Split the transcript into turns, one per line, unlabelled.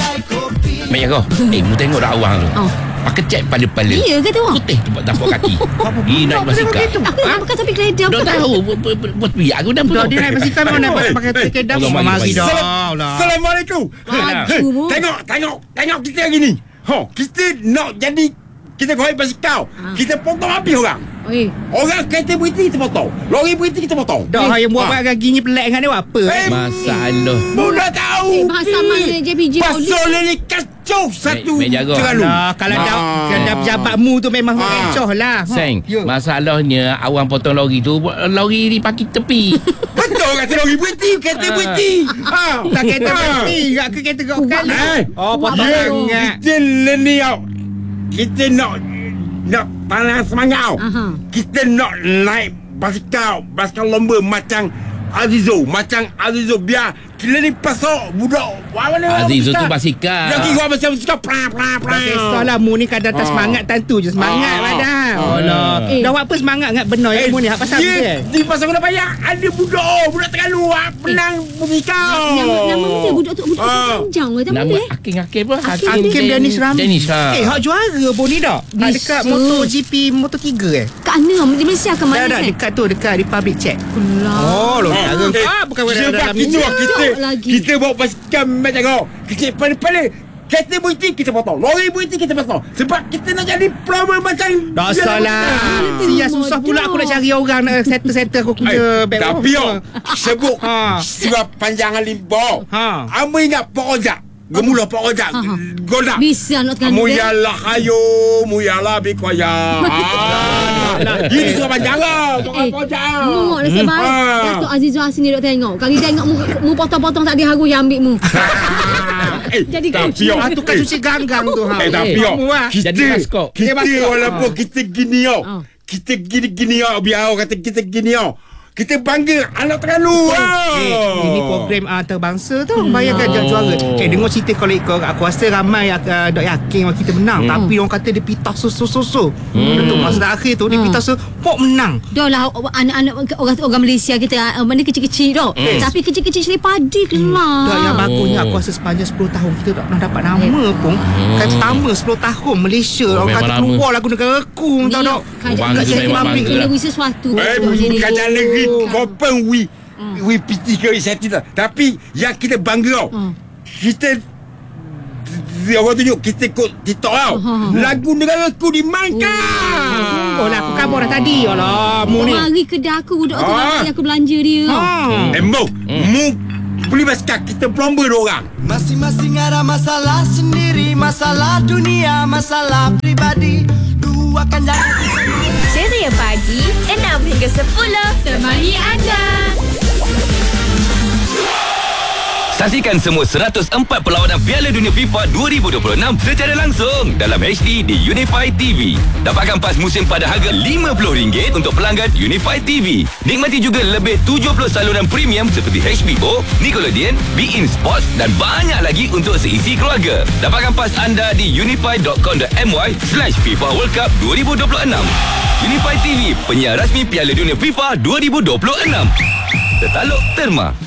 Mek Jaga, mu tengok dah awang tu. Pakai cat pada-pada.
Iya ke tu?
Putih tu tapak kaki. Naik basikal.
Aku pakai topi keledam.
Dah tahu. Buat biar aku dah
Dah dia naik basikal mana pakai keledam. Mari dah.
Assalamualaikum. Tengok kita hari ni. Kita nak jadi, kita goyang basikal. Kita potong habis orang. Orang kereta berhenti kita potong, lori berhenti kita potong.
Dah yang buat gigi ni pelik dengan dia apa?
Masalah.
Mudah tahu.
Bahasa mana JPJ
pasal ni kacau satu
terlalu.
Kalau dah pejabatmu tu memang kacau lah.
Seng, masalahnya awang potong lori tu, lori ni parking tepi.
Betul kata lori berhenti, kereta berhenti.
Tak kereta berhenti, tak ke kereta kau kali. Potong sangat.
Kita ni kita nak tanah semangat. Kita nak naik basikal lomba macam Azizo biar kita ni pasok budak
Azizo tu basikal.
Lagi gua macam basikal pra.
Tak kisahlah mu ni kadang tak semangat tentu je semangat padahal. Allah. Dah buat apa semangat ngat benar yang mu ni hak pasal dia.
Di pasal kena payah ada budak terlalu penang basikal.
Nama dia budak tu panjang ke tak boleh.
Hakim apa?
Hakim Danish Ram. Hak juara pun ni dah. Dekat MotoGP Moto3
Kat mana? Di Malaysia ke mana?
Dah dekat tu, dekat Republic Check.
Allah.
Bukan
dalam itu kita bawa basikal macam kau. Kecil pada kereta berhenti kita potong, lori berhenti kita potong. Sebab kita nak jadi plumber macam
dah salah. Sia susah pula aku nak cari orang nak settle aku kerja.
Tapi sebut surat panjangan limbau. Amba ingat Pak Ojak. Gemula Pak Ojak. Godak.
Bisa nak tekan.
Muyalah hayo, muyalah bikoya. Ini surat panjangan Pak Ojak.
Mu nak sebab Datuk Azizul Hasni duk tengok. Kali tengok mu potong-potong tak diharu yang ambil mu. Jadi kucing.
Tu kan cuci ganggang tu.
Tapi kita walaupun kita gini kita gini biar orang kata kita gini kita bangga anak terlalu.
Ini program antarabangsa tu. Bayangkan dia juara. Dengar cerita kalau ikut aku rasa ramai dok yakin kita menang. Tapi orang kata dia pitah susu. Untuk masa akhir tu dia pitah susu pok menang.
Dah lah anak-anak orang Malaysia kita mana kecil-kecil tu. Tapi kecil-kecil cili padi kelah.
Dah yang bagusnya aku rasa sepanjang 10 tahun kita tak pernah dapat nama pun. Kan pertama 10 tahun Malaysia orang kata keluar lagu negara aku tahu tak.
Kena wisi sesuatu.
Kerajaan negeri open we piti ke inisiatif tak. Tapi yang kita bangga kita orang tunjuk kita ikut TikTok lagu negara aku dimainkan.
Lah aku kabur dah tadi. Alah mu ni
mari kedai aku budak tu aku belanja dia.
Mu beli basikal kita plumber orang.
Masing-masing ada masalah sendiri, masalah dunia, masalah pribadi. Akan
Ceria Pagi 6 hingga 10 temani anda.
Saksikan semua 104 perlawanan Piala Dunia FIFA 2026 secara langsung dalam HD di Unify TV. Dapatkan pas musim pada harga RM50 untuk pelanggan Unify TV. Nikmati juga lebih 70 saluran premium seperti HBO, Nickelodeon, beIN Sports dan banyak lagi untuk seisi keluarga. Dapatkan pas anda di unify.com.my/FIFA World Cup 2026. Unify TV, penyiar rasmi Piala Dunia FIFA 2026. Tertaluk Terma.